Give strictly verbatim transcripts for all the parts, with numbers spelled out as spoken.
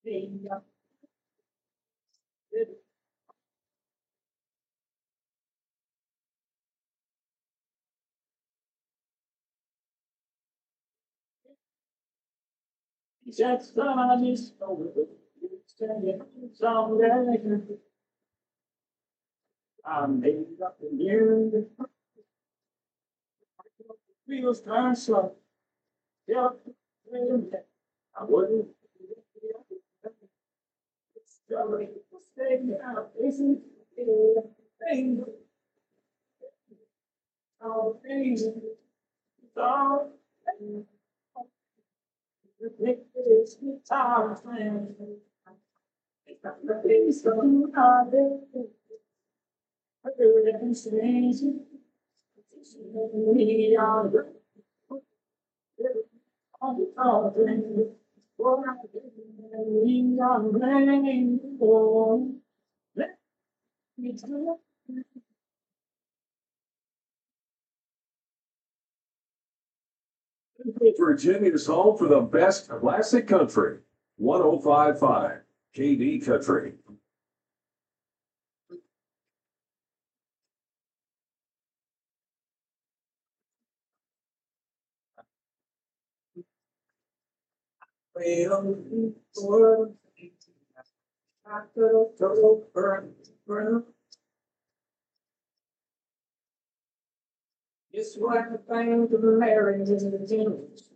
Just honest, someday I made up the year. Wheels turn slow. Yeah, I wouldn't. Stay out, isn't it? Thing, all things, all this guitar playing. The things that are there, other than strange. We are all things. We are playing for. Let me tell Virginia's home for the best classic country. one oh five point five K D Country. It's what the thing to marry is in the generals.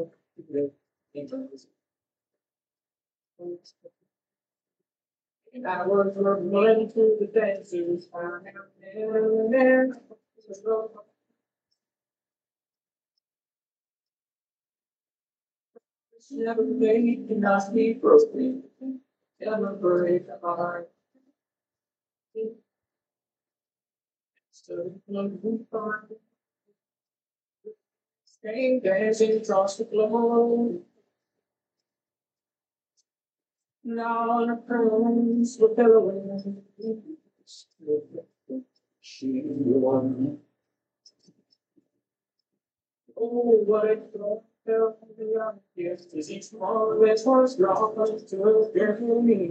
I was running to the dancers. And then, never made cannot be broken. Never break a heart. So, stay dancing across the globe. Now the curtains were billowing. She won. Oh, what a thought felt beyond gifts as each always was drawn to a girl me.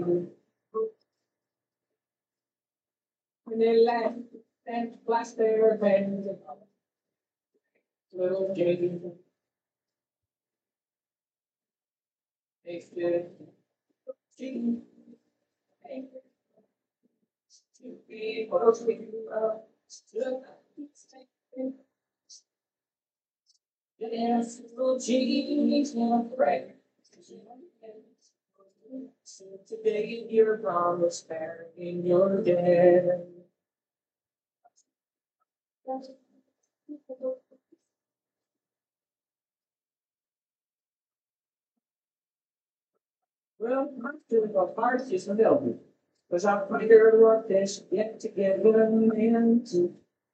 When they laughed and flashed their hands, little Jane, they said, Jane, to be close with you, uh, still, yes, little Jane's not right. So today you're promised in your dead. Well, I'm feeling a heart is available. Cause I figured what this get together and to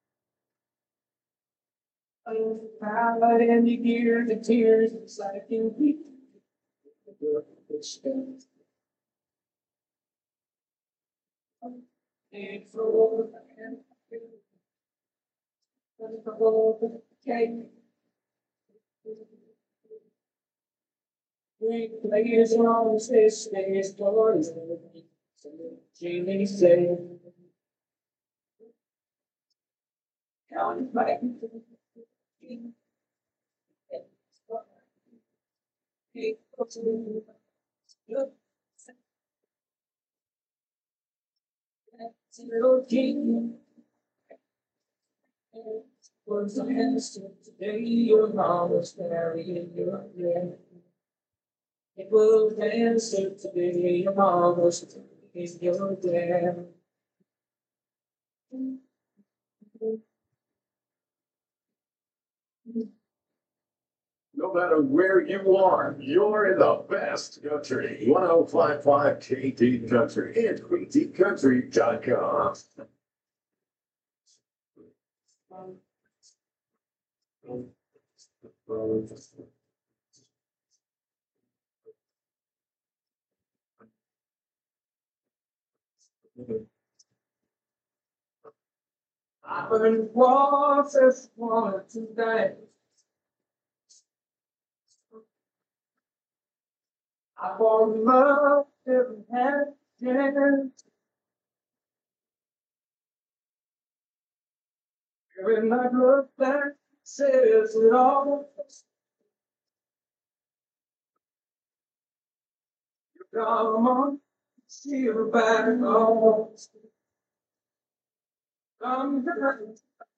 I and you hear the tears inside you weep. And for okay. Great players on this stage, stories. Jamie said, "Count back." Little king was a hamster today. Your mom was marrying your dad. It was a hamster today. Your mom was marrying your dad. No matter where you are, you're in the best country. one oh five point five K D Country and K D country dot com. I've been processed one today. I fall in love Every hand, yeah. When I look back, says it all. Come on, see you back home. Come back.